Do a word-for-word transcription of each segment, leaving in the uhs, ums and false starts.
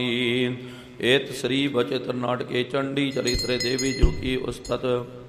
एत श्री बचित्र नाटके चंडी चरित्रे देवी जो की उस्तत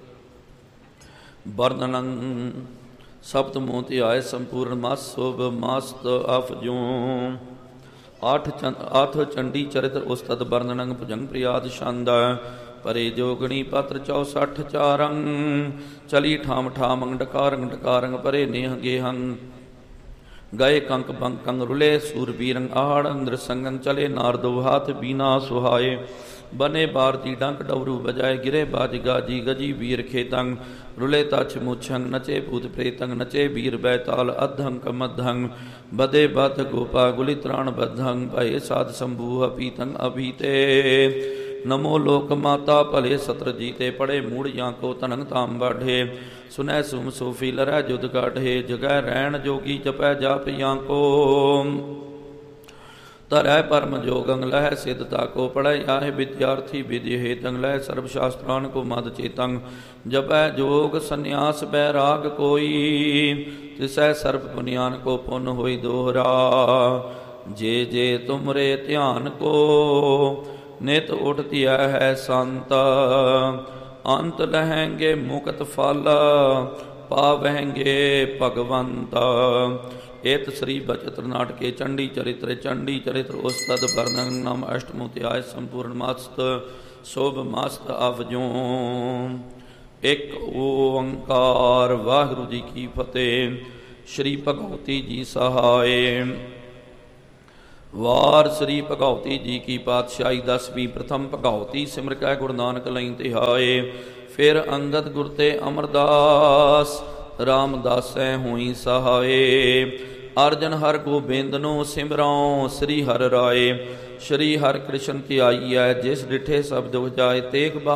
वर्णनं सप्तमोति आय संपूर्ण मास शुभ मास्त अफजू आठ चंद आठ चंडी चरित्र उस्तत वर्णनं भुजंग प्रियाद छंद परे जोगणी पत्र चौसठ चारंग चली ठाम ठामंग डकारंग डकारंग परे नेह गेहंग गए कंक बंकंग रुले सूरबीरंग आहड़ इंद्र संगंग चले नारदो हाथ बीना सुहाए बने भारती डंक डवरू बजाए गिरे बाज गाजी गजी वीर खेतंग रुले तछ मुछंग नचे भूत प्रेतंग नचे वीर बैताल अधंग कमधंग बदे बद गोपा गुली त्राण बद्धंग भय साध शंभु पीतंग अभीते नमो लोक माता भले सत्र जीते पड़े मूड़ या को तनंग ताम बाढ़े सुनै सुम सोफी लरै जुद काढ़े जगै रैन जोगी जपै जाप या को तरह परम जोगंग लह सिद्धता को पढ़ै आहे विद्यार्थी विद्य हेतंग लह सर्वशास्त्रान को मद चेतंग जपै जोग संन्यास बैराग कोई तिसै सर्व पुनियान को पुन होई दोहरा जे जे तुमरे ध्यान को नित उठतिया है संत अंत लहेंगे मुक्त फल पावेंगे भगवंत। एत श्री बचित्र नाटके चंडी चरित्र चंडी चरित्र उस्तद वर्णन नाम अष्टमोत्याय संपूर्ण मास्त शुभ मास्त अवजों। एक ओंकार वाहिगुरु जी की फतेह। श्री भगवती जी सहाय। वार श्री भगवती जी की पातशाही दसवीं प्रथम भगवती सिमर कै गुरु नानक लई तिहाए। फिर अंगद गुर ते अमरदास रामदासै हुई सहाय। अर्जन हर गोबिंद नो सिमराओ श्री हर राय। श्री हर कृष्ण की आई है जिस डिठे सब दुख जाए तेग